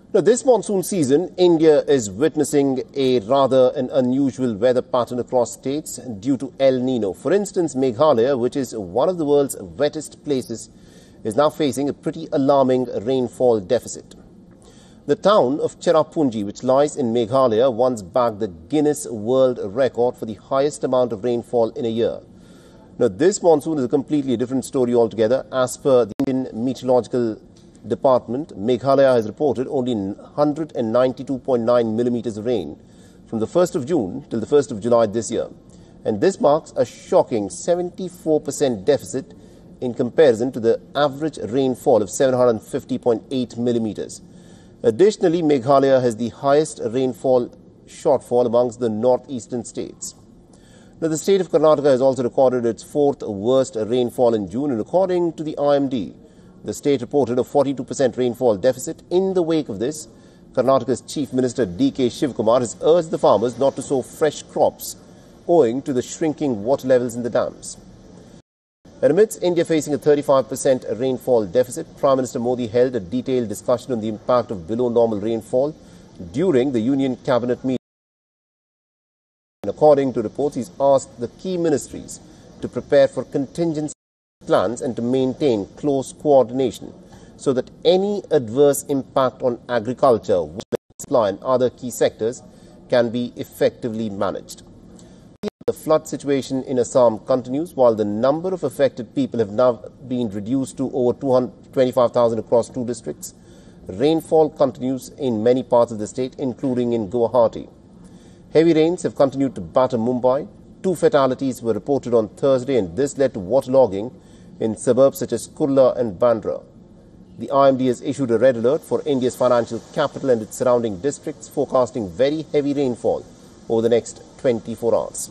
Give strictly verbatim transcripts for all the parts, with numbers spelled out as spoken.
Now, this monsoon season, India is witnessing a rather an unusual weather pattern across states due to El Nino. For instance, Meghalaya, which is one of the world's wettest places, is now facing a pretty alarming rainfall deficit. The town of Cherrapunji, which lies in Meghalaya, once bagged the Guinness World Record for the highest amount of rainfall in a year. Now, this monsoon is a completely different story altogether. As per the Indian Meteorological Department, Meghalaya has reported only one hundred ninety-two point nine millimeters of rain from the first of June till the first of July this year. And this marks a shocking seventy-four percent deficit in comparison to the average rainfall of seven hundred fifty point eight millimeters. Additionally, Meghalaya has the highest rainfall shortfall amongst the northeastern states. Now, the state of Karnataka has also recorded its fourth worst rainfall in June, and according to the I M D, the state reported a forty-two percent rainfall deficit. In the wake of this, Karnataka's Chief Minister D K Shivakumar has urged the farmers not to sow fresh crops owing to the shrinking water levels in the dams. And amidst India facing a thirty-five percent rainfall deficit, Prime Minister Modi held a detailed discussion on the impact of below normal rainfall during the Union Cabinet meeting. And according to reports, he's asked the key ministries to prepare for contingency plans and to maintain close coordination so that any adverse impact on agriculture, water supply and other key sectors can be effectively managed. The flood situation in Assam continues, while the number of affected people have now been reduced to over two hundred twenty-five thousand across two districts. Rainfall continues in many parts of the state, including in Guwahati. Heavy rains have continued to batter Mumbai. Two fatalities were reported on Thursday, and this led to waterlogging in suburbs such as Kurla and Bandra. The I M D has issued a red alert for India's financial capital and its surrounding districts, forecasting very heavy rainfall over the next twenty-four hours.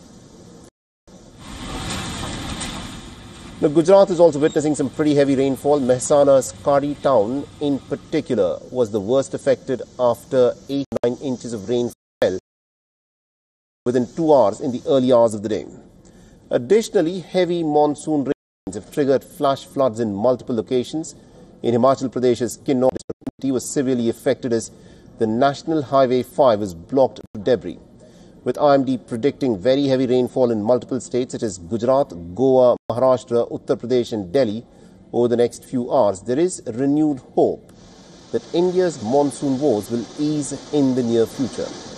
Now, Gujarat is also witnessing some pretty heavy rainfall. Mehsana's Kadi town in particular was the worst affected after eight to nine inches of rain fell within two hours in the early hours of the day. Additionally, heavy monsoon rains have triggered flash floods in multiple locations. In Himachal Pradesh's Kinnaur district was severely affected as the National Highway five was blocked with debris. With I M D predicting very heavy rainfall in multiple states such as Gujarat, Goa, Maharashtra, Uttar Pradesh and Delhi over the next few hours, there is renewed hope that India's monsoon woes will ease in the near future.